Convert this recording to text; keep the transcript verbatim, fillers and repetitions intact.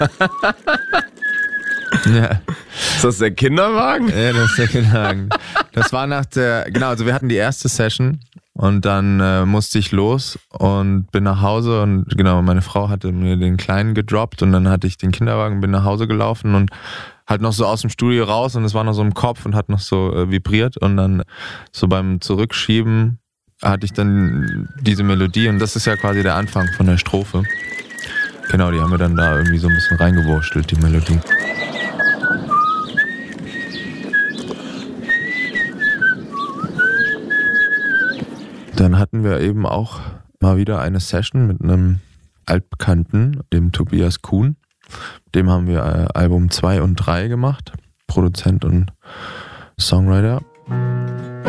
Ja. Ist das der Kinderwagen? Ja, das ist der Kinderwagen. Das war nach der, genau, also wir hatten die erste Session und dann äh, musste ich los und bin nach Hause und genau, meine Frau hatte mir den Kleinen gedroppt und dann hatte ich den Kinderwagen, bin nach Hause gelaufen und halt noch so aus dem Studio raus und es war noch so im Kopf und hat noch so äh, vibriert und dann so beim Zurückschieben hatte ich dann diese Melodie und das ist ja quasi der Anfang von der Strophe. Genau, die haben wir dann da irgendwie so ein bisschen reingewurschtelt, die Melodie. Dann hatten wir eben auch mal wieder eine Session mit einem Altbekannten, dem Tobias Kuhn. Dem haben wir Album zwei und drei gemacht, Produzent und Songwriter.